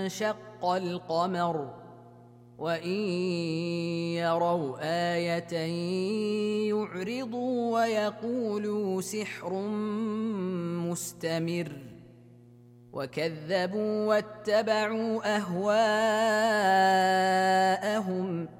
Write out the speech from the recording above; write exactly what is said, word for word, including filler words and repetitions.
وانشق القمر وإن يروا آية يعرضوا ويقولوا سحر مستمر وكذبوا واتبعوا أهواءهم